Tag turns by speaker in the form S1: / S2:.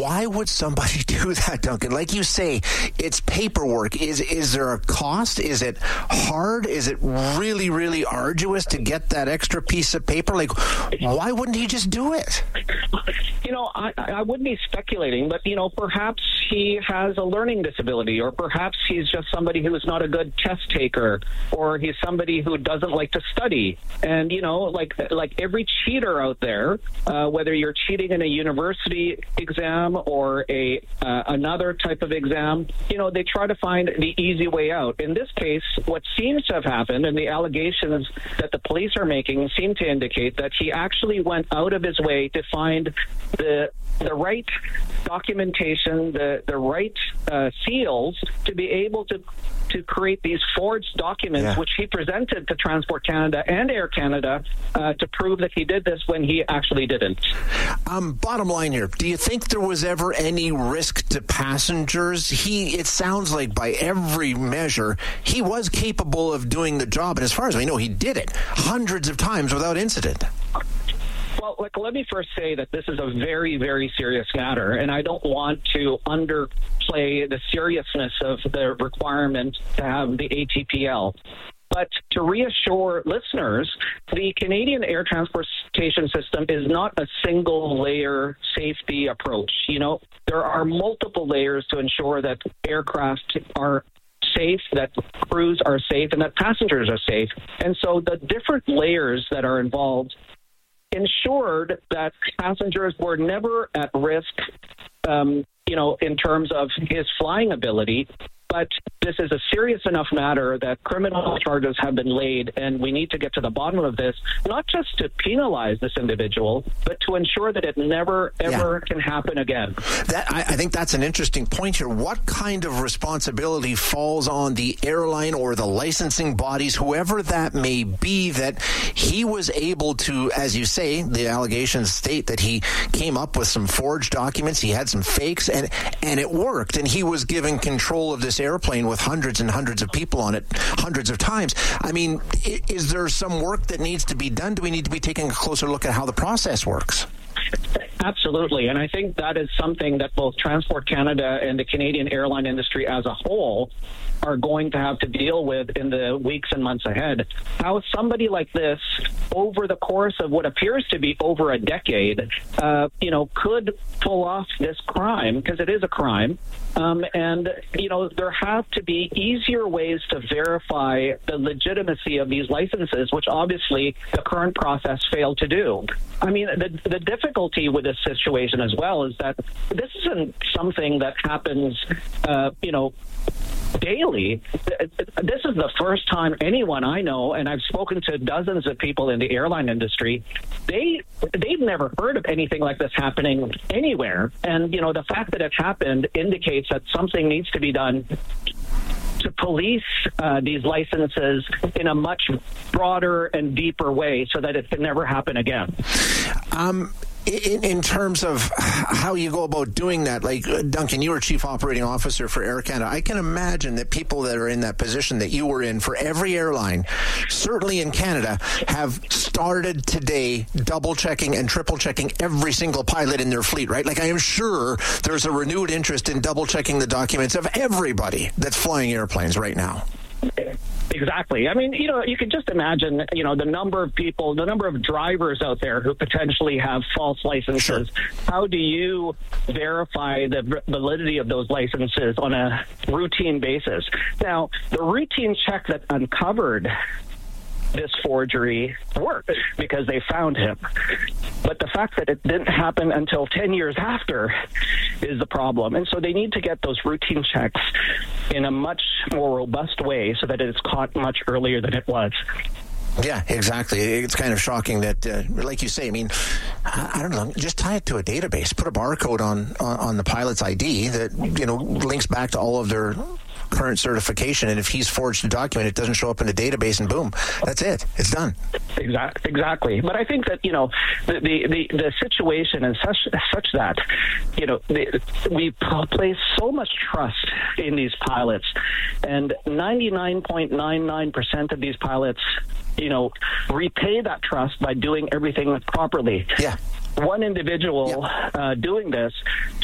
S1: Why would somebody do that, Duncan? Like you say, it's paperwork. Is there a cost? Is it hard? Is it really, really arduous to get that extra piece of paper? Like, why wouldn't he just do it?
S2: I wouldn't be speculating, but, perhaps he has a learning disability, or perhaps he's just somebody who is not a good test taker, or he's somebody who doesn't like to study. And, like every cheater out there, whether you're cheating in a university exam or another type of exam, they try to find the easy way out. In this case, what seems to have happened, and the allegations that the police are making seem to indicate that he actually went out of his way to find the right documentation, the right seals to be able to create these forged documents, which he presented to Transport Canada and Air Canada to prove that he did this when he actually didn't.
S1: Bottom line here, do you think there was ever any risk to passengers? It sounds like by every measure, he was capable of doing the job. And as far as we know, he did it hundreds of times without incident.
S2: Well, let me first say that this is a very, very serious matter, and I don't want to underplay the seriousness of the requirement to have the ATPL. But to reassure listeners, the Canadian air transportation system is not a single-layer safety approach. There are multiple layers to ensure that aircraft are safe, that crews are safe, and that passengers are safe. And so the different layers that are involved ensured that passengers were never at risk, in terms of his flying ability. But this is a serious enough matter that criminal charges have been laid, and we need to get to the bottom of this, not just to penalize this individual, but to ensure that it never, ever can happen again.
S1: I think that's an interesting point here. What kind of responsibility falls on the airline or the licensing bodies, whoever that may be, that he was able to, as you say, the allegations state that he came up with some forged documents, he had some fakes, and it worked, and he was given control of this airplane with hundreds and hundreds of people on it hundreds of times. I mean, is there some work that needs to be done? Do we need to be taking a closer look at how the process works?
S2: Absolutely, and I think that is something that both Transport Canada and the Canadian airline industry as a whole are going to have to deal with in the weeks and months ahead. How somebody like this, over the course of what appears to be over a decade, could pull off this crime, because it is a crime. There have to be easier ways to verify the legitimacy of these licenses, which obviously the current process failed to do. I mean, the difficulty with this situation as well is that this isn't something that happens, daily. This is the first time anyone I know, and I've spoken to dozens of people in the airline industry, they've never heard of anything like this happening anywhere. And, the fact that it happened indicates that something needs to be done to police these licenses in a much broader and deeper way so that it can never happen again.
S1: In terms of how you go about doing that, like, Duncan, you were Chief Operating Officer for Air Canada. I can imagine that people that are in that position that you were in for every airline, certainly in Canada, have started today double-checking and triple-checking every single pilot in their fleet, right? Like, I am sure there's a renewed interest in double-checking the documents of everybody that's flying airplanes right now.
S2: Exactly. I mean, you can just imagine, the number of people, the number of drivers out there who potentially have false licenses. Sure. How do you verify the validity of those licenses on a routine basis? Now, the routine check that uncovered this forgery worked because they found him. But the fact that it didn't happen until 10 years after is the problem. And so they need to get those routine checks in a much more robust way so that it's caught much earlier than it was.
S1: Yeah, exactly. It's kind of shocking that, like you say, I mean, I don't know, just tie it to a database, put a barcode on the pilot's ID that, links back to all of their current certification, and if he's forged a document, it doesn't show up in the database, and boom, that's it. It's done.
S2: Exactly. But I think that the situation is such that we place so much trust in these pilots, and 99.99% of these pilots, repay that trust by doing everything properly.
S1: Yeah.
S2: One individual doing this